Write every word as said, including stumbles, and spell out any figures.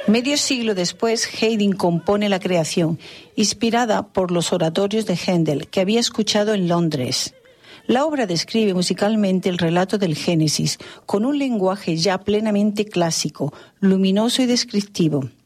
Medio siglo después, Haydn compone la creación, inspirada por los oratorios de Händel, que había escuchado en Londres. La obra describe musicalmente el relato del Génesis, con un lenguaje ya plenamente clásico, luminoso y descriptivo.